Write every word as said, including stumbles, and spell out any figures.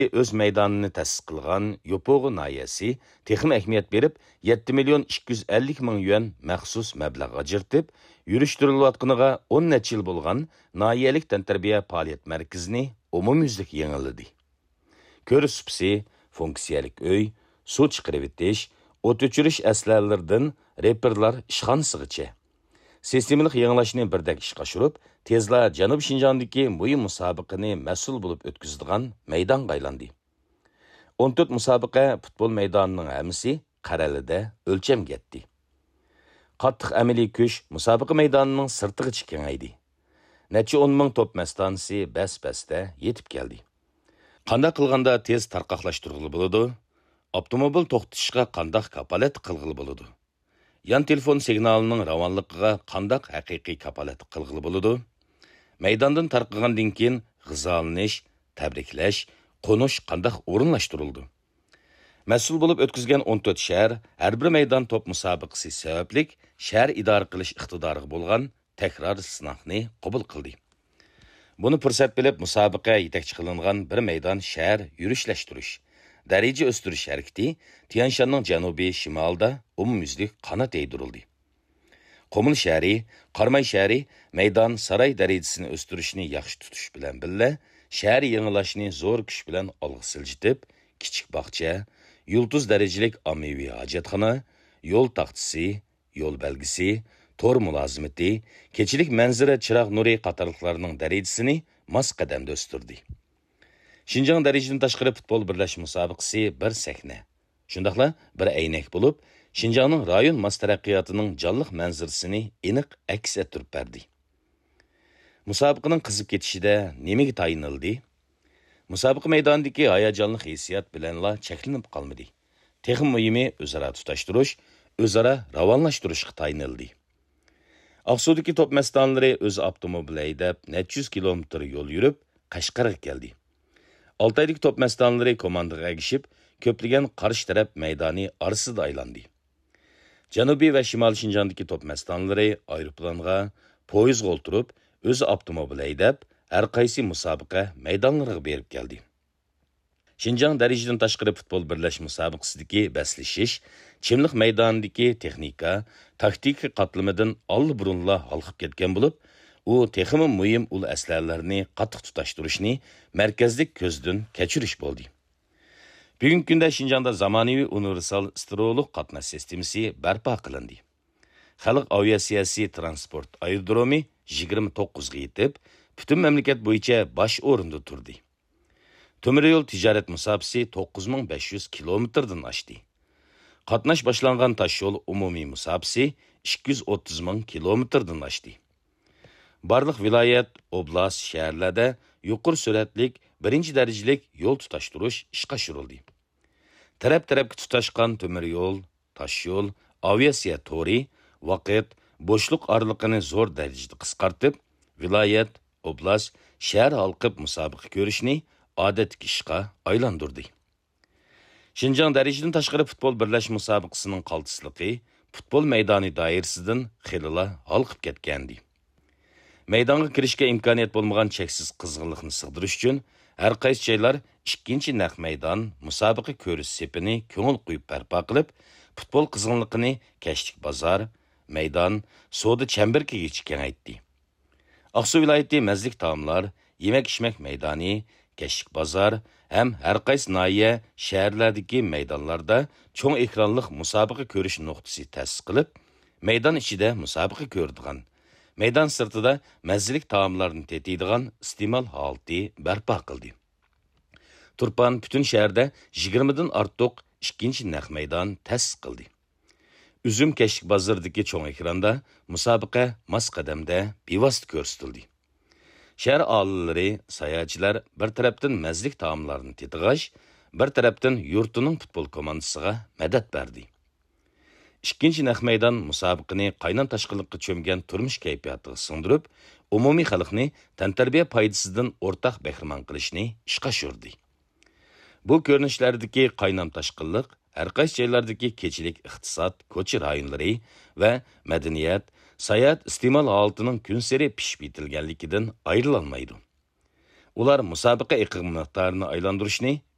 Öz meydanını təsis qılğan Yopoğu nayəsi texim əhmiyyət berib yetti milyon ikki yuz ellik ming yuan məxsus məbləğ ajırtıb, yürüşdürülüyatqınığa on neçə il bolğan nayəlik təntarbiyə fəaliyyət mərkəzini umumyüzlük yenilədi. Körüş süpsi, funksiyalik öy, su chiqirib etish, o't o'chirish aslalaridan reperlar ishxonasigacha sistemalik yangilashni birdek ishga oshirib, tezla Janub Şinjandagi muhim musobaqani mas'ul bo'lib o'tkazadigan maydonga aylandi. o'n to'rt musobaqa futbol maydonining hammasi qaralida o'lchamga yetdi. Qattiq amaliy kuch musobaqa maydonining sirtigacha kengaydi. Necha o'n ming top mastanisi bas-basda yetib keldi. Qanday qilganda tez tarqaqlashtirg'ili bo'ladi? Avtomobil to'xtatishga qanday kapolat qilg'ili bo'ladi? Yan telefon signalining ravonligiga qanday haqiqiy kapolat qilg'ili bo'ladi? Maydondan tarqagandan keyin g'izolanish, tabriklash, qo'nish qanday o'rinlashtirildi? Mas'ul bo'lib o'tkazgan o'n to'rt shahar har bir maydon top musobaqasi sabablik shahar idora qilish iqtidoriga bo'lgan takror sinovni qabul qildi. Buni fursat bilib musobaqa yetakchi qilingan bir maydon shahar yurishlash-turish, daraja o'stirish harakati Tianshanning janubiy shimolida umumyuzlik qanot yaydirildi. Qomil shahri, Qarmay shahri maydon saroy darajasini o'stirishni yaxshi tutish bilan birga shahar yangilashni zo'r kuch bilan olg'a siljitib, kichik bog'cha, yulduz darajalik ommaviy hojatxona, yo'l taxtisi, yo'l belgisi, tor mulozimati, kechilik manzara chiroq nuri qatorliqlarning darajasini mos qadamda o'stirdi. Şinjan darajadan tashqari futbol birlash musobaqasi bir sahna, shundaqla bir aynak bo'lib, Şinjanning rayon mas taraqqiyotining jonliq manzarasini aniq aks ettirib berdi. Musobaqaning qizib ketishida nimaga tayinildi? Musobaqa maydonidagi hayajonli hissiyat bilanla cheklanib qolmadi. Texim muhimi o'zaro tutashtirish, o'zaro ravonlashtirishga tayinildi. Aqsudagi top mastonlari o'z avtomobil haydab necha yuz kilometr yo'l yurib, Qashqarga keldi. Altaylik top mastonlari komandaga agishib, ko'plagan qarshi taraf maydoni orasida aylandi. Janubiy va Shimol Şinjandagi top mastonlari aeroplanga, poyezdga o'tirib, o'z avtomobil haydab, har qaysi musobaqa maydonlariga berib keldi. Şinjan darajadan tashqari futbol birlash musobaqasidagi baslishish, chimliq maydonidagi texnika, taktika qatlamidan allburunla halqib ketgan bo'lib, u texmi muhim ul aslarlarni qattiq tutashtirishni markazlik ko'zdan kechirish bo'ldi. Bugungi kunda Şinjanda zamonaviy universal sterolog qatnash sistemasi barpo qilindi. Xalq aviatsiyasi transport aerodromi yigirma to'qqiz ga yetib, butun mamlakat bo'yicha bosh o'rinda turdi. Temir yo'l tijorat musobaqasi to'qqiz ming besh yuz kilometrdan oshdi. Qatnash boshlangan tosh yo'l umumiy musobaqasi ikki yuz o'ttiz ming kilometrdan oshdi. Barliq viloyat, oblast, shaharlarda yuqori sur'atlik birinchi darajalik yo'l tutashtirish ishga oshirildi. Taraf-tarafga tutashgan temir yo'l, tosh yo'l, aviatsiya to'ri vaqt, bo'shliq oraliqini zo'r darajada qisqartib, viloyat, oblast, shahar halqib musobaqa ko'rishni odatga ishga aylantirdi. Şinjan darajadan tashqari futbol birlash musobaqasining qaltisligi futbol maydoni doirasidan xilila halqib ketgandi. Maydonga kirishga imkoniyat bo'lmagan cheksiz qizg'inlikni sig'dirish uchun har qaysi joylar ikkinchi naq maydon musobaqa ko'rish sepini ko'ngil qo'yib barpo qilib, futbol qizg'inligini Kashlik bozor, maydon, soda chambarkiga kengaytdi. Aqsu viloyati mazlik taomlar, yemak-ichmak maydoni, Kashlik bozor ham har qaysi noya shaharlardagi maydonlarda cho'ng ekranlik musobaqa ko'rish nuqtasi ta'sis qilib, maydon ichida musobaqa ko'radigan, maydon sirtida mazzilik taomlarni tetiydigan iste'mol holati barpo qildi. Turpan butun shaharda yigirma dan ortiq ikkinchi naq maydon ta'sis qildi. Üzüm Kashlik bozoridagi cho'ng ekranda musobaqa mos qadamda bevosita ko'rsatildi. Shahar olimlari, sayohatchilar bir tarafdan mazlik taomlarni tetig'ash, bir tarafdan yurtining futbol komandasiga madad berdi. Ikkinchi naq maydon musobaqani qaynon tashqiliqqa cho'mgan turmush kayfiyatiga singdirib, umumiy xalqni tantarbiya foydasidan o'rtaq bahramon qilishni ishga oshirdi. Bu ko'rinishlardagi qaynon tashqiliq har qaysi joylardagi kechilik iqtisod, ko'chi rayonlari va madaniyat, sayohat iste'mol holatining kun sari pishib yetilganligidan ayrilolmaydi. Ular musobaqa iqlim miqdorini aylantirishni